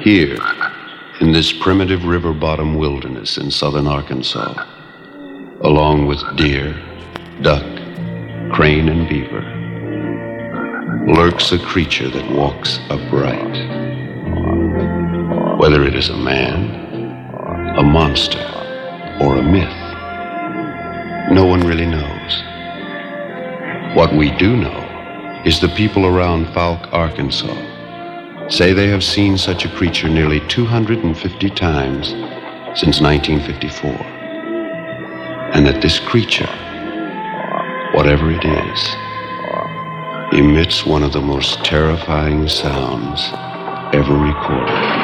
Here, in this primitive river bottom wilderness in southern Arkansas, along with deer, duck, crane, and beaver, lurks a creature that walks upright. Whether it is a man, a monster, or a myth, no one really knows. What we do know is the people around Falk, Arkansas, say they have seen such a creature nearly 250 times since 1954. And that this creature, whatever it is, emits one of the most terrifying sounds ever recorded.